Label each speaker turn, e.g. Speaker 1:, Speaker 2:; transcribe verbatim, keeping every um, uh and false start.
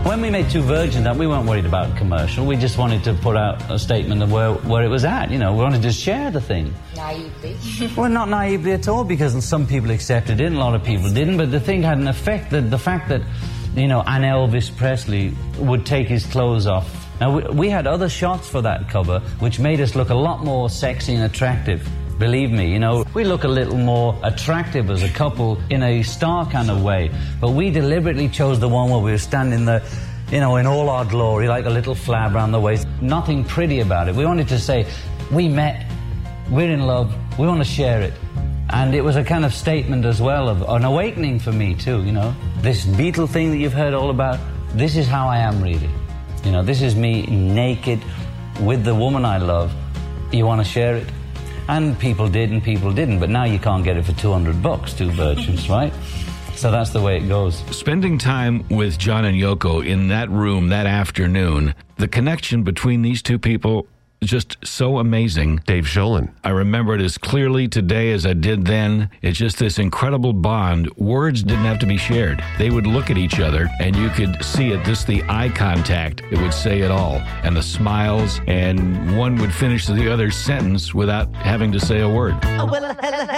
Speaker 1: When we made Two Virgins, we weren't worried about commercial. We just wanted to put out a statement of where, where it was at. You know, we wanted to share the thing.
Speaker 2: Naively?
Speaker 1: Well, not naively at all, because some people accepted it and a lot of people didn't. But the thing had an effect. That the fact that, you know, an Elvis Presley would take his clothes off. Now, we, we had other shots for that cover, which made us look a lot more sexy and attractive. Believe me, you know, we look a little more attractive as a couple in a star kind of way. But we deliberately chose the one where we were standing there, you know, in all our glory, like a little flab around the waist. Nothing pretty about it. We wanted to say, we met, we're in love, we want to share it. And it was a kind of statement as well, of an awakening for me too, you know. This Beatle thing that you've heard all about, this is how I am really. You know, this is me naked with the woman I love. You want to share it? And people did and people didn't, but now you can't get it for two hundred bucks, Two Virgins, right? So that's the way it goes.
Speaker 3: Spending time with John and Yoko in that room that afternoon, the connection between these two people is just so amazing.
Speaker 4: Dave Sholin.
Speaker 3: I remember it as clearly today as I did then. It's just this incredible bond. Words didn't have to be shared. They would look at each other, and you could see it, just the eye contact. It would say it all. And the smiles, and one would finish the other sentence without having to say a word.
Speaker 5: Oh, well,